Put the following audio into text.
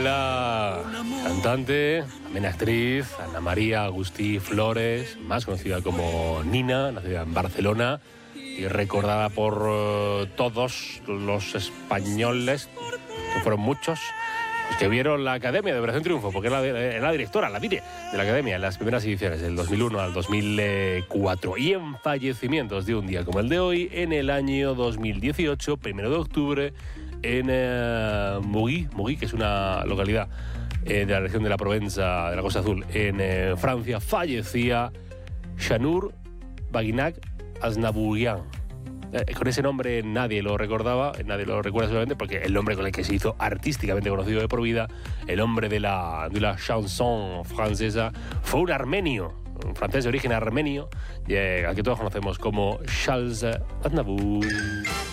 La cantante, también actriz, Ana María Agustí Flores, más conocida como Nina, nacida en Barcelona y recordada por todos los españoles, que fueron muchos, los que vieron la Academia de Operación Triunfo, porque era la directora, la Vire de la Academia en las primeras ediciones, del 2001 al 2004. Y en fallecimientos de un día como el de hoy, en el año 2018, 1 de octubre, en Mugy, que es una localidad de la región de la Provenza, de la Costa Azul, en Francia, fallecía Shanur Baginac Aznavourian. Con ese nombre nadie lo recordaba, nadie lo recuerda solamente porque el nombre con el que se hizo artísticamente conocido de por vida, el hombre de la chanson francesa, fue un armenio, un francés de origen armenio, al que todos conocemos como Charles Aznavour.